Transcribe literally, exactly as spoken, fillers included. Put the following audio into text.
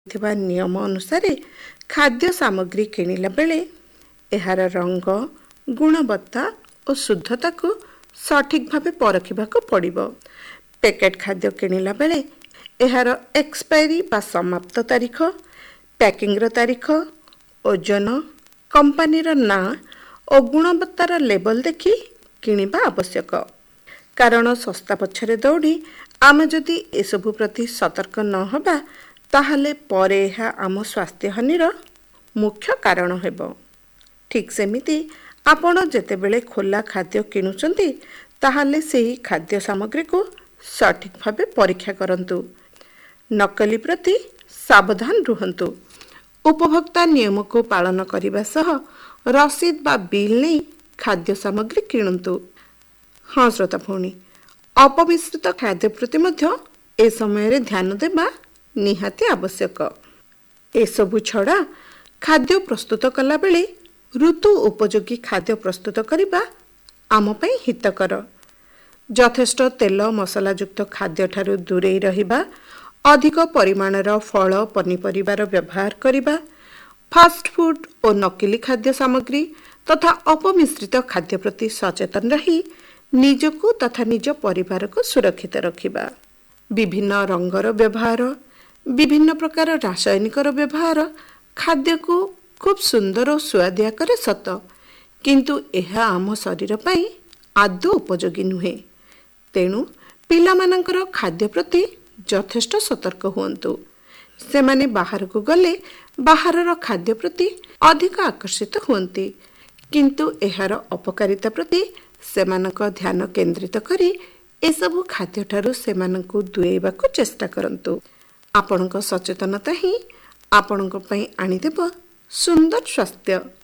ଥିବା ନିୟମ ଅନୁସାରେ ଖାଦ୍ୟ ସାମଗ୍ରୀ କିଣିଲା ବେଳେ ଏହାର ରଙ୍ଗ, ଗୁଣବତ୍ତା ଓ ଶୁଦ୍ଧତାକୁ ସଠିକ୍ ଭାବେ ପରଖିବାକୁ ପଡ଼ିବ। ପ୍ୟାକେଟ୍ ଖାଦ୍ୟ କିଣିଲା ବେଳେ ଏହାର ଏକ୍ସପାୟରି ବା ସମାପ୍ତ ତାରିଖ, ପ୍ୟାକିଂର ତାରିଖ, ଓଜନ, କମ୍ପାନୀର ନାଁ ଓ ଗୁଣବତ୍ତାର ଲେବଲ ଦେଖି କିଣିବା ଆବଶ୍ୟକ। କାରଣ ଶସ୍ତା ପଛରେ ଦୌଡ଼ି ଆମେ ଯଦି ଏସବୁ ପ୍ରତି ସତର୍କ ନ ହେବା ତାହେଲେ ପରେ ଏହା ଆମ ସ୍ୱାସ୍ଥ୍ୟହାନିର ମୁଖ୍ୟ କାରଣ ହେବ। ଠିକ୍ ସେମିତି ଆପଣ ଯେତେବେଳେ ଖୋଲା ଖାଦ୍ୟ କିଣୁଛନ୍ତି ତାହେଲେ ସେହି ଖାଦ୍ୟ ସାମଗ୍ରୀକୁ ସଠିକ୍ ଭାବେ ପରୀକ୍ଷା କରନ୍ତୁ। ନକଲି ପ୍ରତି ସାବଧାନ ରୁହନ୍ତୁ। ଉପଭୋକ୍ତା ନିୟମକୁ ପାଳନ କରିବା ସହ ରସିଦ ବା ବିଲ୍ ନେଇ ଖାଦ୍ୟ ସାମଗ୍ରୀ କିଣନ୍ତୁ। ହଁ ଶ୍ରୋତା ଭଉଣୀ, ଅପମିଶ୍ରିତ ଖାଦ୍ୟ ପ୍ରତି ମଧ୍ୟ ଏ ସମୟରେ ଧ୍ୟାନ ଦେବା ନିହାତି ଆବଶ୍ୟକ। ଏସବୁ ଛଡ଼ା ଖାଦ୍ୟ ପ୍ରସ୍ତୁତ କଲାବେଳେ ଋତୁ ଉପଯୋଗୀ ଖାଦ୍ୟ ପ୍ରସ୍ତୁତ କରିବା ଆମ ପାଇଁ ହିତକର। ଯଥେଷ୍ଟ ତେଲ ମସଲାଯୁକ୍ତ ଖାଦ୍ୟଠାରୁ ଦୂରେଇ ରହିବା, ଅଧିକ ପରିମାଣର ଫଳ ପନିପରିବାର ବ୍ୟବହାର କରିବା, ଫାଷ୍ଟଫୁଡ୍ ଓ ନକଲି ଖାଦ୍ୟ ସାମଗ୍ରୀ ତଥା ଅପମିଶ୍ରିତ ଖାଦ୍ୟ ପ୍ରତି ସଚେତନ ରହି ନିଜକୁ ତଥା ନିଜ ପରିବାରକୁ ସୁରକ୍ଷିତ ରଖିବା। ବିଭିନ୍ନ ରଙ୍ଗର ବ୍ୟବହାର, ବିଭିନ୍ନ ପ୍ରକାର ରାସାୟନିକର ବ୍ୟବହାର ଖାଦ୍ୟକୁ ଖୁବ୍ ସୁନ୍ଦର ଓ ସୁଆଦିଆ କରେ ସତ, କିନ୍ତୁ ଏହା ଆମ ଶରୀର ପାଇଁ ଆଦୌ ଉପଯୋଗୀ ନୁହେଁ। ତେଣୁ ପିଲାମାନଙ୍କର ଖାଦ୍ୟ ପ୍ରତି ଯଥେଷ୍ଟ ସତର୍କ ହୁଅନ୍ତୁ। ସେମାନେ ବାହାରକୁ ଗଲେ ବାହାରର ଖାଦ୍ୟ ପ୍ରତି ଅଧିକ ଆକର୍ଷିତ ହୁଅନ୍ତି, କିନ୍ତୁ ଏହାର ଅପକାରିତା ପ୍ରତି ସେମାନଙ୍କ ଧ୍ୟାନ କେନ୍ଦ୍ରିତ କରି ଏସବୁ ଖାଦ୍ୟଠାରୁ ସେମାନଙ୍କୁ ଦୂରେଇବାକୁ ଚେଷ୍ଟା କରନ୍ତୁ। ଆପଣଙ୍କ ସଚେତନତା ହିଁ ଆପଣଙ୍କ ପାଇଁ ଆଣିଦେବ ସୁନ୍ଦର ସ୍ୱାସ୍ଥ୍ୟ।